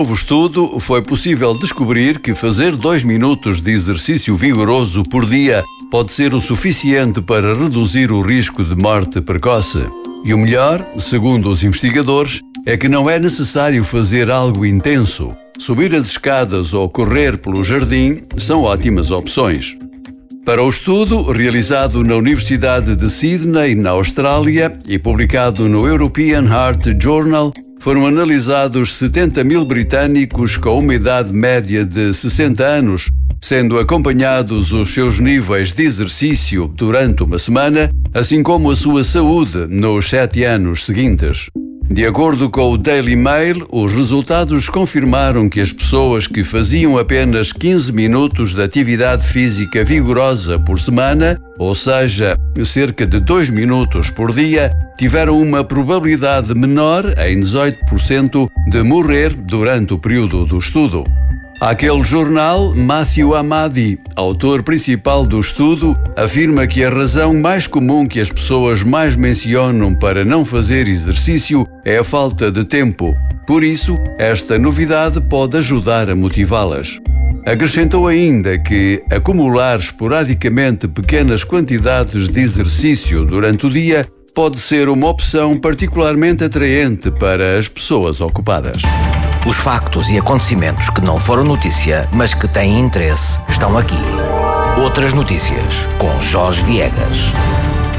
Novo estudo, foi possível descobrir que fazer 2 minutos de exercício vigoroso por dia pode ser o suficiente para reduzir o risco de morte precoce. E o melhor, segundo os investigadores, é que não é necessário fazer algo intenso. Subir as escadas ou correr pelo jardim são ótimas opções. Para o estudo, realizado na Universidade de Sydney, na Austrália, e publicado no European Heart Journal, foram analisados 70 mil britânicos com uma idade média de 60 anos, sendo acompanhados os seus níveis de exercício durante uma semana, assim como a sua saúde nos 7 anos seguintes. De acordo com o Daily Mail, os resultados confirmaram que as pessoas que faziam apenas 15 minutos de atividade física vigorosa por semana, ou seja, cerca de 2 minutos por dia, tiveram uma probabilidade menor, em 18%, de morrer durante o período do estudo. Aquele jornal, Matthew Hamadi, autor principal do estudo, afirma que a razão mais comum que as pessoas mais mencionam para não fazer exercício é a falta de tempo. Por isso, esta novidade pode ajudar a motivá-las. Acrescentou ainda que acumular esporadicamente pequenas quantidades de exercício durante o dia pode ser uma opção particularmente atraente para as pessoas ocupadas. Os factos e acontecimentos que não foram notícia, mas que têm interesse, estão aqui. Outras notícias, com Jorge Viegas.